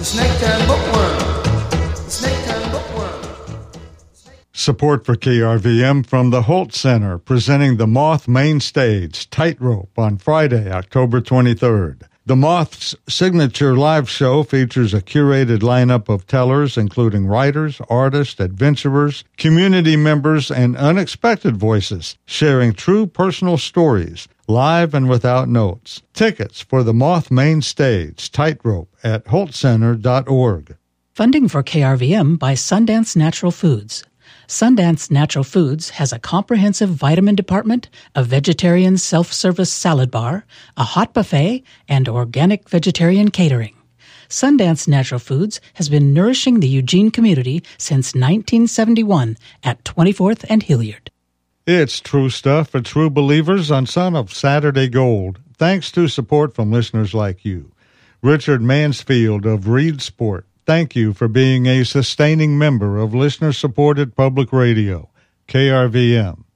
Snake-turned bookworm. Snake-turned bookworm. Support for KRVM from the Holt Center, presenting the Moth Main Stage Tightrope on Friday, October 23rd. The Moth's signature live show features a curated lineup of tellers, including writers, artists, adventurers, community members, and unexpected voices, sharing true personal stories, live and without notes. Tickets for the Moth Main Stage Tightrope at holtcenter.org. Funding for KRVM by Sundance Natural Foods. Sundance Natural Foods has a comprehensive vitamin department, a vegetarian self-service salad bar, a hot buffet, and organic vegetarian catering. Sundance Natural Foods has been nourishing the Eugene community since 1971 at 24th and Hilliard. It's True Stuff for True Believers on Son of Saturday Gold, thanks to support from listeners like you. Richard Mansfield of Reed Sport, thank you for being a sustaining member of listener-supported public radio, KRVM.